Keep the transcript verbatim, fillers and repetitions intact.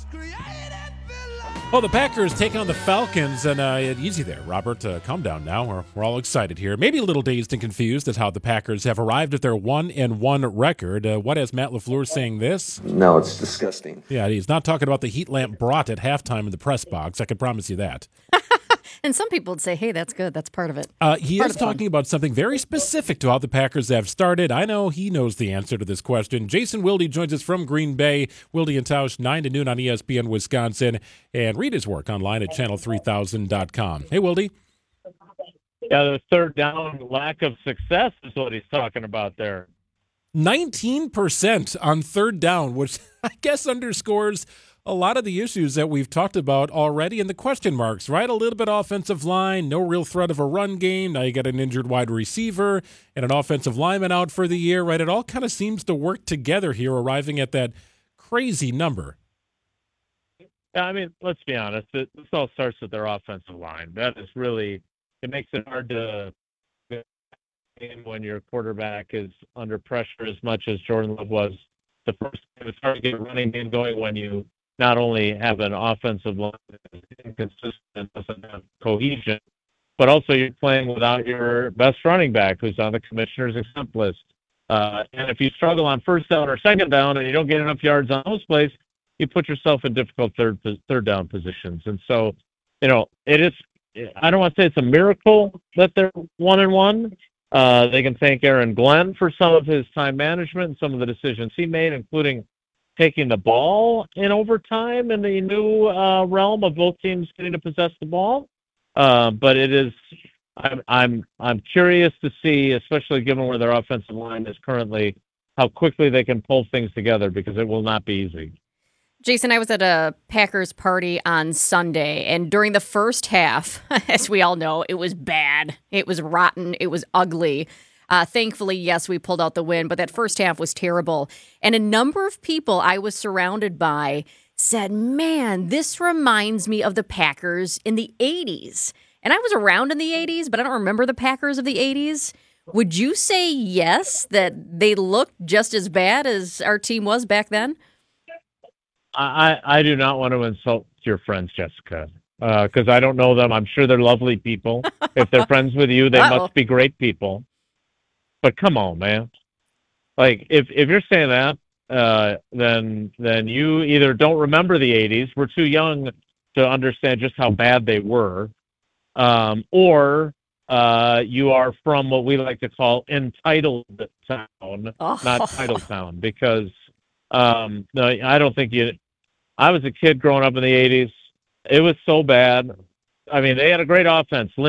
Oh, the Packers taking on the Falcons, and uh, easy there, Robert. Uh, calm down now. We're, we're all excited here. Maybe a little dazed and confused at how the Packers have arrived at their one and one record. Uh, what has Matt LaFleur saying this? No, it's disgusting. Yeah, he's not talking about the heat lamp brought at halftime in the press box. I can promise you that. And some people would say, hey, that's good. That's part of it. Uh, he part is talking fun. about something very specific to how the Packers have started. I know he knows the answer to this question. Jason Wilde joins us from Green Bay. Wilde and Tausch, nine to noon on E S P N Wisconsin. And read his work online at channel three thousand dot com. Hey, Wilde. Yeah, the third down lack of success is what he's talking about there. nineteen percent on third down, which I guess underscores a lot of the issues that we've talked about already and the question marks, right? A little bit offensive line, no real threat of a run game. Now you got an injured wide receiver and an offensive lineman out for the year, right? It all kind of seems to work together here, arriving at that crazy number. Yeah, I mean, let's be honest. It, this all starts with their offensive line. That is really, it makes it hard to when your quarterback is under pressure as much as Jordan Love was the first game. It's hard to get a running game going when you not only have an offensive line that's inconsistent, doesn't have cohesion, but also you're playing without your best running back who's on the commissioner's exempt list. Uh, and if you struggle on first down or second down and you don't get enough yards on those plays, you put yourself in difficult third third down positions. And so, you know, it is, I don't want to say it's a miracle that they're one and one. Uh, they can thank Aaron Glenn for some of his time management and some of the decisions he made, including taking the ball in overtime in the new uh, realm of both teams getting to possess the ball. Uh, but it is, I'm, I'm, I'm curious to see, especially given where their offensive line is currently, how quickly they can pull things together, because it will not be easy. Jason, I was at a Packers party on Sunday, and during the first half, as we all know, it was bad. It was rotten. It was ugly. Uh, thankfully, yes, we pulled out the win, but that first half was terrible. And a number of people I was surrounded by said, man, this reminds me of the Packers in the eighties. And I was around in the eighties, but I don't remember the Packers of the eighties. Would you say yes, that they looked just as bad as our team was back then? I, I do not want to insult your friends, Jessica, because uh, I don't know them. I'm sure they're lovely people. If they're friends with you, they Uh-oh. must be great people. But come on, man. Like, if, if you're saying that, uh, then then you either don't remember the eighties, we're too young to understand just how bad they were, um, or uh, you are from what we like to call entitled town, Oh. not title town, because um, no, I don't think you... I was a kid growing up in the eighties. It was so bad. I mean, they had a great offense.